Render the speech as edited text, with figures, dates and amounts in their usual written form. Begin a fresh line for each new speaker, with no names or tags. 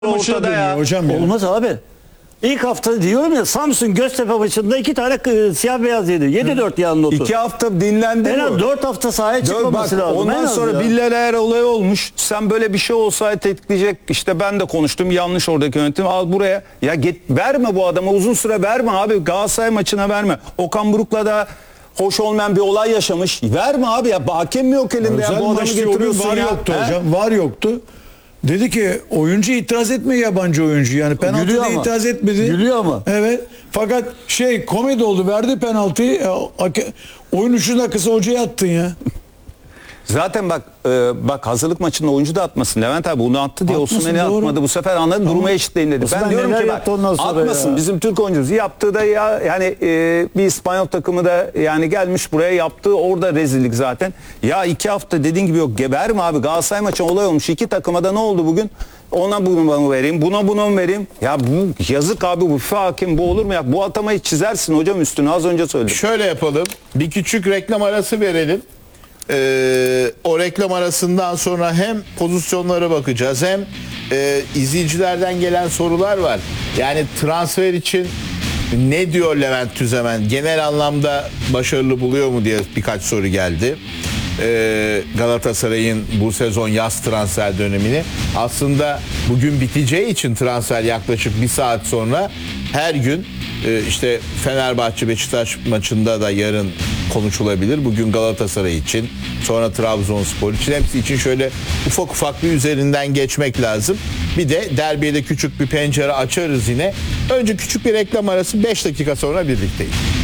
ortada ya.
Hocam ya.
Olmaz abi. İlk hafta diyorum ya, Samsun Göztepe maçında 2 tane siyah beyaz yedi. 7-4 yan notu.
2 hafta dinlendi
En az
bu.
4 hafta sahaya çıkmaması lazım. En
Ondan
az
sonra
ya.
Villareal olayı olmuş. Sen böyle bir şey olsaydı tetikleyecek. İşte ben de konuştum. Yanlış oradaki yönetim. Al buraya. Ya verme bu adama. Uzun süre verme abi. Galatasaray maçına verme. Okan Buruk'la da hoş olmayan bir olay yaşamış. Verme abi ya. Hakem mi yok elinde
Özel
ya? Bu adamı
maçta o gün
getiriyorsun
var
ya.
yoktu
He?
hocam. Var yoktu. Dedi ki oyuncu itiraz etmiyor, yabancı oyuncu. Yani penaltıda
Gülüyor ama.
itiraz etmedi.
Gülüyor ama.
Evet. Fakat komedi oldu. Verdi penaltıyı. Oyun 3 dakikası hocaya attın ya.
Zaten bak hazırlık maçında oyuncu da atmasın. Levent abi bunu attı diye
Atmasın,
Osimhen'i
doğru.
atmadı. Bu sefer anladım, durumu eşitleyin dedi.
Osimhen
Ben diyorum
neler
ki
yaptı ondan sonra
atmasın.
ya.
Bizim Türk oyuncusu yaptığı da yani bir İspanyol takımı da yani gelmiş buraya yaptığı orada rezillik zaten. Ya 2 hafta dediğin gibi yok. Verme abi, Galatasaray maçı olay olmuş. 2 takıma da ne oldu bugün? Ona bunu vereyim, buna bunu vereyim. Ya bu yazık abi, bu FIFA hakem bu olur mu ya? Bu atamayı çizersin hocam üstüne, az önce söyledim.
Şöyle yapalım. Bir küçük reklam arası verelim. O reklam arasından sonra hem pozisyonlara bakacağız hem izleyicilerden gelen sorular var. Yani transfer için ne diyor Levent Tüzemen? Genel anlamda başarılı buluyor mu diye birkaç soru geldi. Galatasaray'ın bu sezon yaz transfer dönemini aslında bugün biteceği için transfer yaklaşık bir saat sonra her gün işte Fenerbahçe Beşiktaş maçında da yarın konuşulabilir. Bugün Galatasaray için, sonra Trabzonspor için, hepsi için şöyle ufak ufak bir üzerinden geçmek lazım. Bir de derbiye de küçük bir pencere açarız yine. Önce küçük bir reklam arası, 5 dakika sonra birlikteyiz.